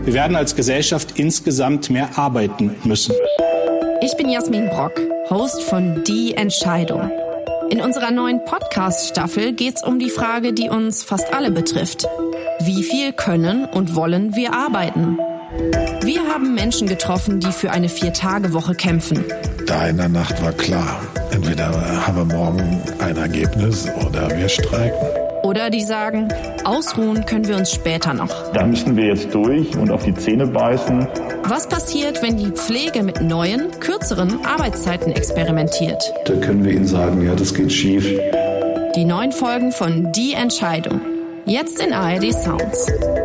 Wir werden als Gesellschaft insgesamt mehr arbeiten müssen. Ich bin Jasmin Brock, Host von Die Entscheidung. In unserer neuen Podcast-Staffel geht's um die Frage, die uns fast alle betrifft. Wie viel können und wollen wir arbeiten? Wir haben Menschen getroffen, die für eine 4-Tage-Woche kämpfen. Da in der Nacht war klar, entweder haben wir morgen ein Ergebnis oder wir streiken. Oder die sagen, ausruhen können wir uns später noch. Da müssen wir jetzt durch und auf die Zähne beißen. Was passiert, wenn die Pflege mit neuen, kürzeren Arbeitszeiten experimentiert? Da können wir Ihnen sagen, ja, das geht schief. Die neuen Folgen von Die Entscheidung. Jetzt in ARD Sounds.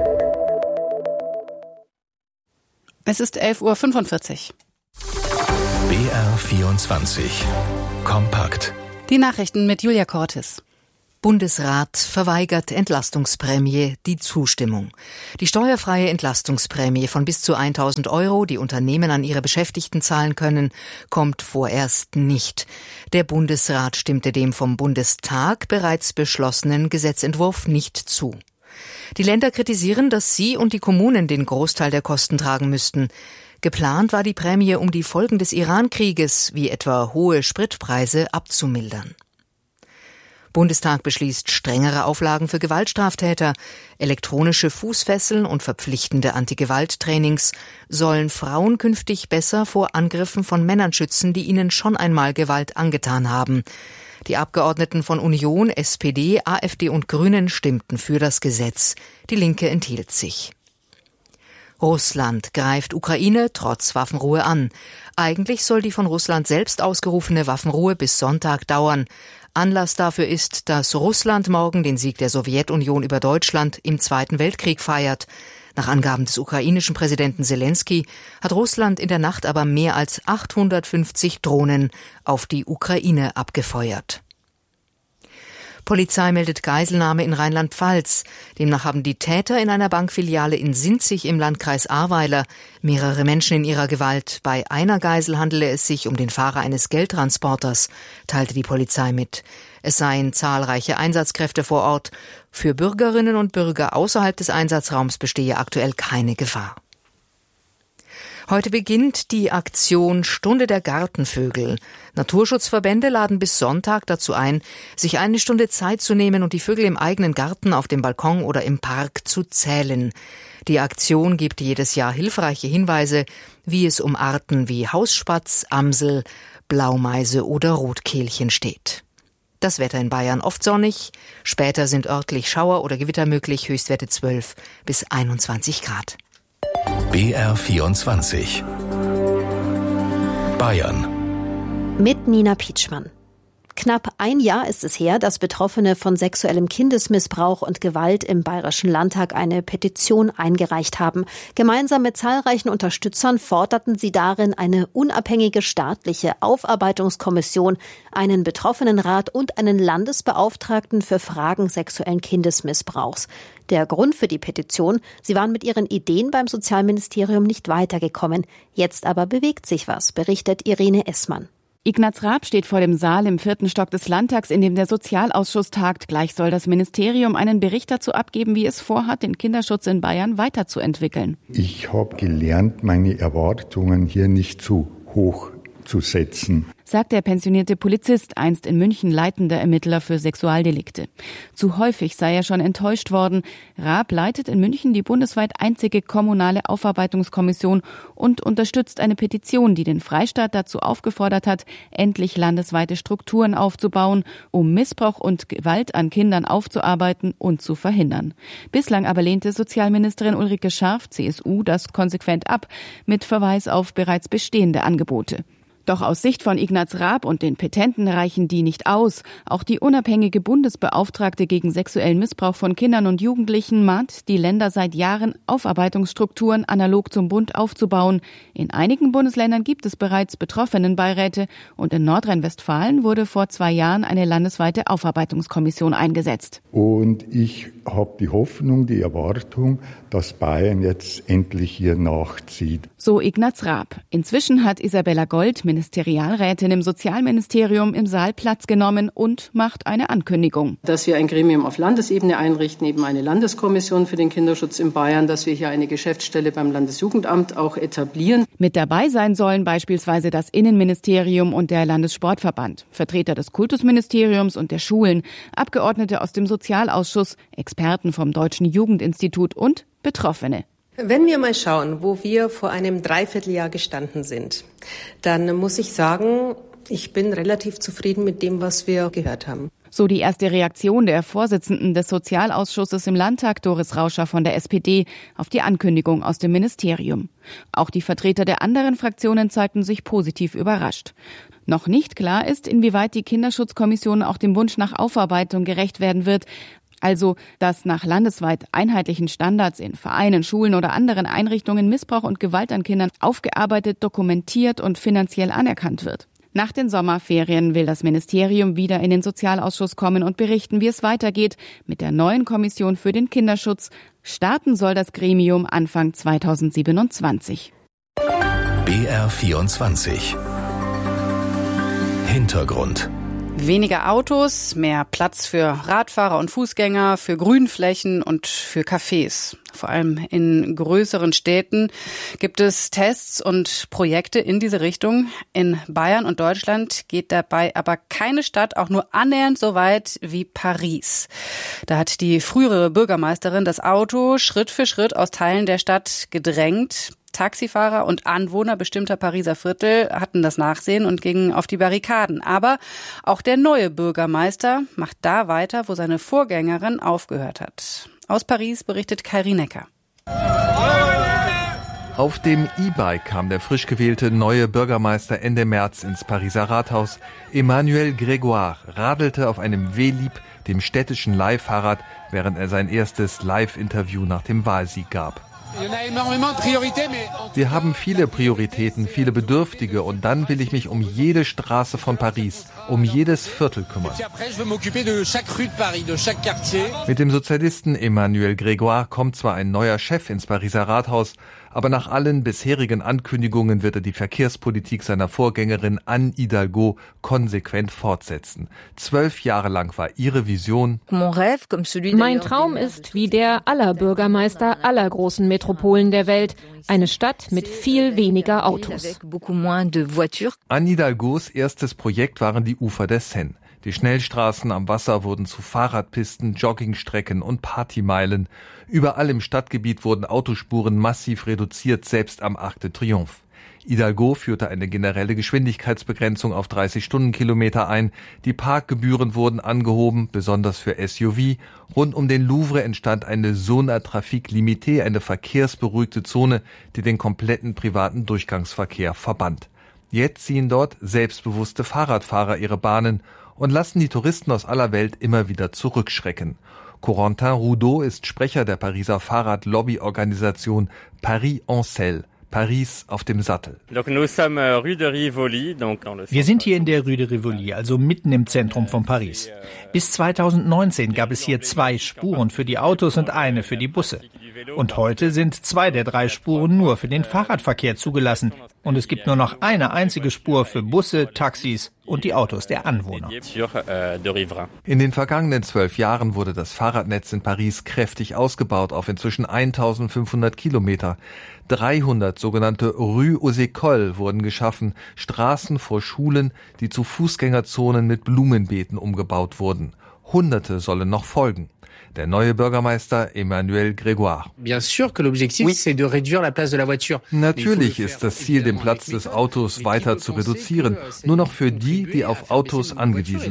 Es ist 11.45 Uhr. BR24 Kompakt. Die Nachrichten mit Julia Cortis. Bundesrat verweigert Entlastungsprämie die Zustimmung. Die steuerfreie Entlastungsprämie von bis zu 1.000 €, die Unternehmen an ihre Beschäftigten zahlen können, kommt vorerst nicht. Der Bundesrat stimmte dem vom Bundestag bereits beschlossenen Gesetzentwurf nicht zu. Die Länder kritisieren, dass sie und die Kommunen den Großteil der Kosten tragen müssten. Geplant war die Prämie, um die Folgen des Iran-Krieges, wie etwa hohe Spritpreise, abzumildern. Bundestag beschließt strengere Auflagen für Gewaltstraftäter. Elektronische Fußfesseln und verpflichtende Anti-Gewalt-Trainings sollen Frauen künftig besser vor Angriffen von Männern schützen, die ihnen schon einmal Gewalt angetan haben. Die Abgeordneten von Union, SPD, AfD und Grünen stimmten für das Gesetz. Die Linke enthielt sich. Russland greift Ukraine trotz Waffenruhe an. Eigentlich soll die von Russland selbst ausgerufene Waffenruhe bis Sonntag dauern. Anlass dafür ist, dass Russland morgen den Sieg der Sowjetunion über Deutschland im Zweiten Weltkrieg feiert. Nach Angaben des ukrainischen Präsidenten Selenskyj hat Russland in der Nacht aber mehr als 850 Drohnen auf die Ukraine abgefeuert. Polizei meldet Geiselnahme in Rheinland-Pfalz. Demnach haben die Täter in einer Bankfiliale in Sinzig im Landkreis Ahrweiler mehrere Menschen in ihrer Gewalt. Bei einer Geisel handele es sich um den Fahrer eines Geldtransporters, teilte die Polizei mit. Es seien zahlreiche Einsatzkräfte vor Ort. Für Bürgerinnen und Bürger außerhalb des Einsatzraums bestehe aktuell keine Gefahr. Heute beginnt die Aktion Stunde der Gartenvögel. Naturschutzverbände laden bis Sonntag dazu ein, sich eine Stunde Zeit zu nehmen und die Vögel im eigenen Garten, auf dem Balkon oder im Park zu zählen. Die Aktion gibt jedes Jahr hilfreiche Hinweise, wie es um Arten wie Hausspatz, Amsel, Blaumeise oder Rotkehlchen steht. Das Wetter in Bayern oft sonnig, später sind örtlich Schauer oder Gewitter möglich, Höchstwerte 12 bis 21 Grad. BR24 Bayern mit Nina Pietschmann. Knapp ein Jahr ist es her, dass Betroffene von sexuellem Kindesmissbrauch und Gewalt im Bayerischen Landtag eine Petition eingereicht haben. Gemeinsam mit zahlreichen Unterstützern forderten sie darin eine unabhängige staatliche Aufarbeitungskommission, einen Betroffenenrat und einen Landesbeauftragten für Fragen sexuellen Kindesmissbrauchs. Der Grund für die Petition: sie waren mit ihren Ideen beim Sozialministerium nicht weitergekommen. Jetzt aber bewegt sich was, berichtet Irene Essmann. Ignaz Raab steht vor dem Saal im 4. Stock des Landtags, in dem der Sozialausschuss tagt. Gleich soll das Ministerium einen Bericht dazu abgeben, wie es vorhat, den Kinderschutz in Bayern weiterzuentwickeln. Ich habe gelernt, meine Erwartungen hier nicht zu hoch zu setzen, sagt der pensionierte Polizist, einst in München leitender Ermittler für Sexualdelikte. Zu häufig sei er schon enttäuscht worden. Raab leitet in München die bundesweit einzige kommunale Aufarbeitungskommission und unterstützt eine Petition, die den Freistaat dazu aufgefordert hat, endlich landesweite Strukturen aufzubauen, um Missbrauch und Gewalt an Kindern aufzuarbeiten und zu verhindern. Bislang aber lehnte Sozialministerin Ulrike Scharf, CSU, das konsequent ab, mit Verweis auf bereits bestehende Angebote. Doch aus Sicht von Ignaz Raab und den Petenten reichen die nicht aus. Auch die unabhängige Bundesbeauftragte gegen sexuellen Missbrauch von Kindern und Jugendlichen mahnt die Länder seit Jahren, Aufarbeitungsstrukturen analog zum Bund aufzubauen. In einigen Bundesländern gibt es bereits Betroffenenbeiräte und in Nordrhein-Westfalen wurde vor 2 Jahren eine landesweite Aufarbeitungskommission eingesetzt. Und ich habe die Hoffnung, die Erwartung, dass Bayern jetzt endlich hier nachzieht. So Ignaz Raab. Inzwischen hat Isabella Gold, Ministerialrätin im Sozialministerium im Saal Platz genommen und macht eine Ankündigung. Dass wir ein Gremium auf Landesebene einrichten, eben eine Landeskommission für den Kinderschutz in Bayern, dass wir hier eine Geschäftsstelle beim Landesjugendamt auch etablieren. Mit dabei sein sollen beispielsweise das Innenministerium und der Landessportverband, Vertreter des Kultusministeriums und der Schulen, Abgeordnete aus dem Sozialausschuss, Experten vom Deutschen Jugendinstitut und Betroffene. Wenn wir mal schauen, wo wir vor einem Dreivierteljahr gestanden sind, dann muss ich sagen, ich bin relativ zufrieden mit dem, was wir gehört haben. So die erste Reaktion der Vorsitzenden des Sozialausschusses im Landtag, Doris Rauscher von der SPD, auf die Ankündigung aus dem Ministerium. Auch die Vertreter der anderen Fraktionen zeigten sich positiv überrascht. Noch nicht klar ist, inwieweit die Kinderschutzkommission auch dem Wunsch nach Aufarbeitung gerecht werden wird. Also, dass nach landesweit einheitlichen Standards in Vereinen, Schulen oder anderen Einrichtungen Missbrauch und Gewalt an Kindern aufgearbeitet, dokumentiert und finanziell anerkannt wird. Nach den Sommerferien will das Ministerium wieder in den Sozialausschuss kommen und berichten, wie es weitergeht mit der neuen Kommission für den Kinderschutz. Starten soll das Gremium Anfang 2027. BR24 Hintergrund. Weniger Autos, mehr Platz für Radfahrer und Fußgänger, für Grünflächen und für Cafés. Vor allem in größeren Städten gibt es Tests und Projekte in diese Richtung. In Bayern und Deutschland geht dabei aber keine Stadt auch nur annähernd so weit wie Paris. Da hat die frühere Bürgermeisterin das Auto Schritt für Schritt aus Teilen der Stadt gedrängt. Taxifahrer und Anwohner bestimmter Pariser Viertel hatten das Nachsehen und gingen auf die Barrikaden. Aber auch der neue Bürgermeister macht da weiter, wo seine Vorgängerin aufgehört hat. Aus Paris berichtet Kairi Necker. Auf dem E-Bike kam der frisch gewählte neue Bürgermeister Ende März ins Pariser Rathaus. Emmanuel Grégoire radelte auf einem Velib, dem städtischen Leihfahrrad, während er sein erstes Live-Interview nach dem Wahlsieg gab. Wir haben viele Prioritäten, viele Bedürftige und dann will ich mich um jede Straße von Paris, um jedes Viertel kümmern. Mit dem Sozialisten Emmanuel Grégoire kommt zwar ein neuer Chef ins Pariser Rathaus, aber nach allen bisherigen Ankündigungen wird er die Verkehrspolitik seiner Vorgängerin Anne Hidalgo konsequent fortsetzen. 12 Jahre lang war ihre Vision: Mein Traum ist wie der aller Bürgermeister aller großen Metropolen der Welt, eine Stadt mit viel weniger Autos. Anne Hidalgos erstes Projekt waren die Ufer der Seine. Die Schnellstraßen am Wasser wurden zu Fahrradpisten, Joggingstrecken und Partymeilen. Überall im Stadtgebiet wurden Autospuren massiv reduziert, selbst am Arc de Triomphe. Hidalgo führte eine generelle Geschwindigkeitsbegrenzung auf 30 Stundenkilometer ein. Die Parkgebühren wurden angehoben, besonders für SUV. Rund um den Louvre entstand eine Zone à Trafic Limité, eine verkehrsberuhigte Zone, die den kompletten privaten Durchgangsverkehr verband. Jetzt ziehen dort selbstbewusste Fahrradfahrer ihre Bahnen und lassen die Touristen aus aller Welt immer wieder zurückschrecken. Corentin Roudot ist Sprecher der Pariser Fahrradlobbyorganisation Paris en Selle. Paris auf dem Sattel. Wir sind hier in der Rue de Rivoli, also mitten im Zentrum von Paris. Bis 2019 gab es hier 2 Spuren für die Autos und eine für die Busse. Und heute sind 2 der 3 Spuren nur für den Fahrradverkehr zugelassen. Und es gibt nur noch eine einzige Spur für Busse, Taxis und die Autos der Anwohner. In den vergangenen 12 Jahren wurde das Fahrradnetz in Paris kräftig ausgebaut auf inzwischen 1500 Kilometer. 300 sogenannte Rues aux Écoles wurden geschaffen, Straßen vor Schulen, die zu Fußgängerzonen mit Blumenbeeten umgebaut wurden. Hunderte sollen noch folgen. Der neue Bürgermeister Emmanuel Grégoire. Natürlich ist das Ziel, den Platz des Autos weiter zu reduzieren, nur noch für die, die auf Autos angewiesen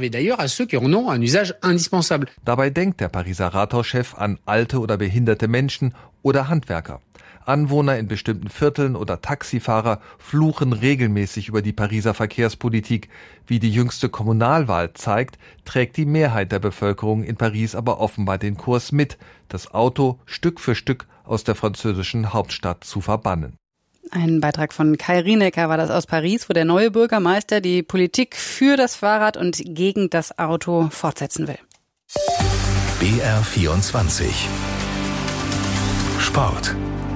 sind. Dabei denkt der Pariser Rathauschef an alte oder behinderte Menschen oder Handwerker. Anwohner in bestimmten Vierteln oder Taxifahrer fluchen regelmäßig über die Pariser Verkehrspolitik. Wie die jüngste Kommunalwahl zeigt, trägt die Mehrheit der Bevölkerung in Paris aber offenbar den Kurs mit, das Auto Stück für Stück aus der französischen Hauptstadt zu verbannen. Ein Beitrag von Kairi Necker war das aus Paris, wo der neue Bürgermeister die Politik für das Fahrrad und gegen das Auto fortsetzen will. BR24 Sport.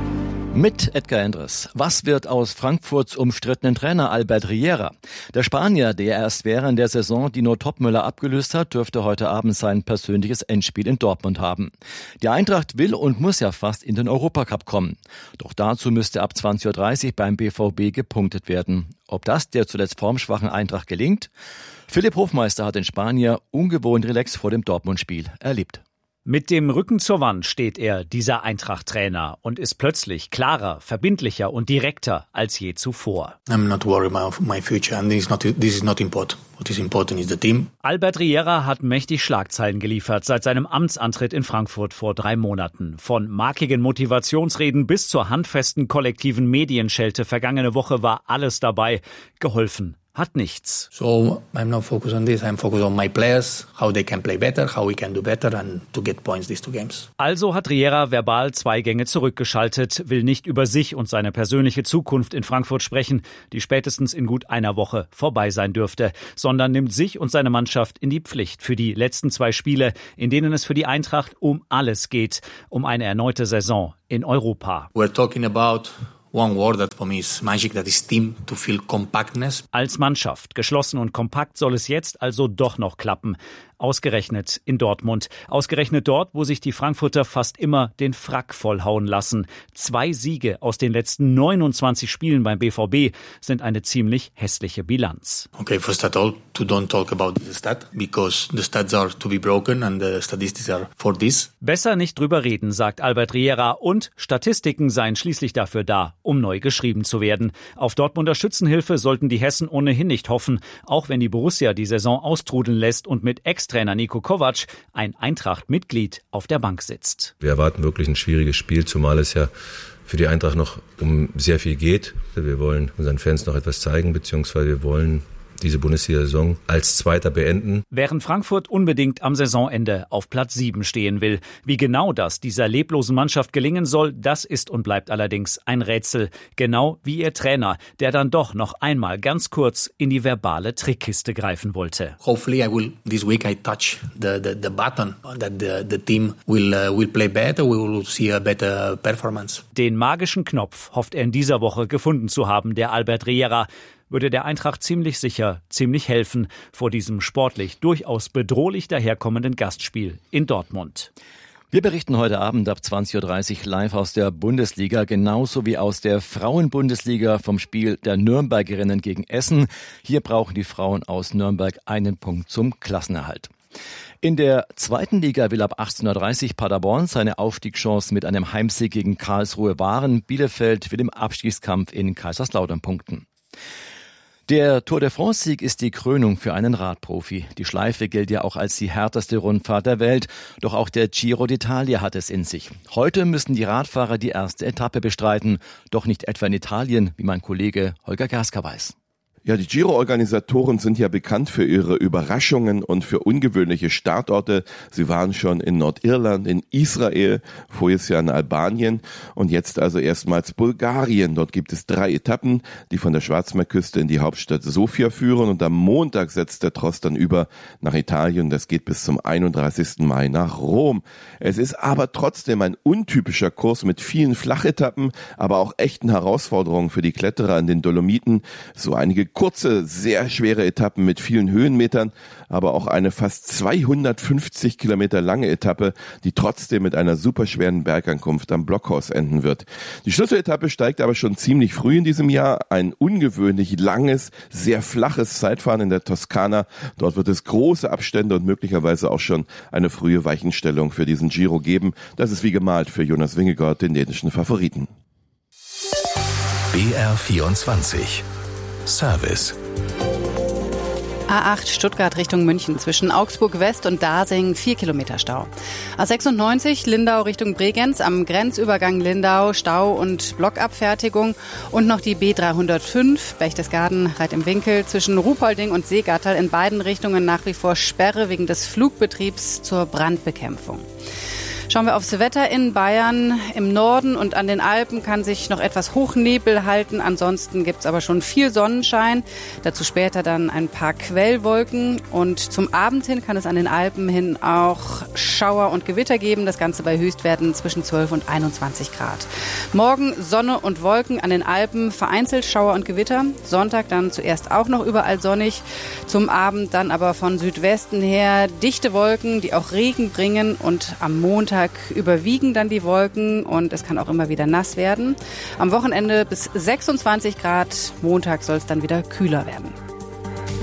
Mit Edgar Endres. Was wird aus Frankfurts umstrittenen Trainer Albert Riera? Der Spanier, der erst während der Saison Dino Topmöller abgelöst hat, dürfte heute Abend sein persönliches Endspiel in Dortmund haben. Die Eintracht will und muss ja fast in den Europacup kommen. Doch dazu müsste ab 20.30 Uhr beim BVB gepunktet werden. Ob das der zuletzt formschwachen Eintracht gelingt? Philipp Hofmeister hat den Spanier ungewohnt relax vor dem Dortmund-Spiel erlebt. Mit dem Rücken zur Wand steht er, dieser Eintracht-Trainer, und ist plötzlich klarer, verbindlicher und direkter als je zuvor. I'm not worried about my future and this is not important. What is important is the team. Albert Riera hat mächtig Schlagzeilen geliefert seit seinem Amtsantritt in Frankfurt vor 3 Monaten. Von markigen Motivationsreden bis zur handfesten kollektiven Medienschelte vergangene Woche war alles dabei. Geholfen hat nichts. So I'm not focused on this. I'm focused on my players, how they can play better, how we can do better and to get points these 2 games. Also hat Riera verbal 2 Gänge zurückgeschaltet, will nicht über sich und seine persönliche Zukunft in Frankfurt sprechen, die spätestens in gut einer Woche vorbei sein dürfte, sondern nimmt sich und seine Mannschaft in die Pflicht für die letzten 2 Spiele, in denen es für die Eintracht um alles geht, um eine erneute Saison in Europa. We're talking about one word that for me is magic, that is team, to feel compactness. Als Mannschaft, geschlossen und kompakt, soll es jetzt also doch noch klappen. Ausgerechnet in Dortmund. Ausgerechnet dort, wo sich die Frankfurter fast immer den Frack vollhauen lassen. 2 Siege aus den letzten 29 Spielen beim BVB sind eine ziemlich hässliche Bilanz. Okay, first of all, don't talk about the stat, because the stats are to be broken and the statistics are for this. Besser nicht drüber reden, sagt Albert Riera, und Statistiken seien schließlich dafür da, um neu geschrieben zu werden. Auf Dortmunder Schützenhilfe sollten die Hessen ohnehin nicht hoffen, auch wenn die Borussia die Saison austrudeln lässt und mit Ex-Trainer Niko Kovac, ein Eintracht-Mitglied, auf der Bank sitzt. Wir erwarten wirklich ein schwieriges Spiel, zumal es ja für die Eintracht noch um sehr viel geht. Wir wollen unseren Fans noch etwas zeigen, beziehungsweise wir wollen diese Bundesliga-Saison als Zweiter beenden. Während Frankfurt unbedingt am Saisonende auf Platz 7 stehen will. Wie genau das dieser leblosen Mannschaft gelingen soll, das ist und bleibt allerdings ein Rätsel. Genau wie ihr Trainer, der dann doch noch einmal ganz kurz in die verbale Trickkiste greifen wollte. Hopefully this week I touch the button that the team will play better, we will see a better performance. Den magischen Knopf hofft er in dieser Woche gefunden zu haben, der Albert Riera. Würde der Eintracht ziemlich sicher, ziemlich helfen vor diesem sportlich durchaus bedrohlich daherkommenden Gastspiel in Dortmund. Wir berichten heute Abend ab 20.30 Uhr live aus der Bundesliga, genauso wie aus der Frauenbundesliga vom Spiel der Nürnbergerinnen gegen Essen. Hier brauchen die Frauen aus Nürnberg einen Punkt zum Klassenerhalt. In der 2. Liga will ab 18.30 Uhr Paderborn seine Aufstiegschance mit einem Heimsieg gegen Karlsruhe wahren. Bielefeld will im Abstiegskampf in Kaiserslautern punkten. Der Tour de France-Sieg ist die Krönung für einen Radprofi. Die Schleife gilt ja auch als die härteste Rundfahrt der Welt. Doch auch der Giro d'Italia hat es in sich. Heute müssen die Radfahrer die erste Etappe bestreiten. Doch nicht etwa in Italien, wie mein Kollege Holger Gerska weiß. Ja, die Giro-Organisatoren sind ja bekannt für ihre Überraschungen und für ungewöhnliche Startorte. Sie waren schon in Nordirland, in Israel, voriges Jahr in Albanien und jetzt also erstmals Bulgarien. Dort gibt es 3 Etappen, die von der Schwarzmeerküste in die Hauptstadt Sofia führen und am Montag setzt der Tross dann über nach Italien. Das geht bis zum 31. Mai nach Rom. Es ist aber trotzdem ein untypischer Kurs mit vielen Flachetappen, aber auch echten Herausforderungen für die Kletterer in den Dolomiten. So einige kurze, sehr schwere Etappen mit vielen Höhenmetern, aber auch eine fast 250 Kilometer lange Etappe, die trotzdem mit einer superschweren Bergankunft am Blockhaus enden wird. Die Schlüsseletappe steigt aber schon ziemlich früh in diesem Jahr. Ein ungewöhnlich langes, sehr flaches Zeitfahren in der Toskana. Dort wird es große Abstände und möglicherweise auch schon eine frühe Weichenstellung für diesen Giro geben. Das ist wie gemalt für Jonas Vingegaard, den dänischen Favoriten. BR24 Service. A8 Stuttgart Richtung München zwischen Augsburg West und Dasing 4 Kilometer Stau. A96 Lindau Richtung Bregenz am Grenzübergang Lindau Stau und Blockabfertigung und noch die B305 Berchtesgaden Reit im Winkel zwischen Ruhpolding und Seegatterl in beiden Richtungen nach wie vor Sperre wegen des Flugbetriebs zur Brandbekämpfung. Schauen wir aufs Wetter in Bayern. Im Norden und an den Alpen kann sich noch etwas Hochnebel halten. Ansonsten gibt es aber schon viel Sonnenschein. Dazu später dann ein paar Quellwolken. Und zum Abend hin kann es an den Alpen hin auch Schauer und Gewitter geben. Das Ganze bei Höchstwerten zwischen 12 und 21 Grad. Morgen Sonne und Wolken an den Alpen, vereinzelt Schauer und Gewitter. Sonntag dann zuerst auch noch überall sonnig. Zum Abend dann aber von Südwesten her dichte Wolken, die auch Regen bringen. Und am Montag überwiegen dann die Wolken und es kann auch immer wieder nass werden. Am Wochenende bis 26 Grad. Montag soll es dann wieder kühler werden.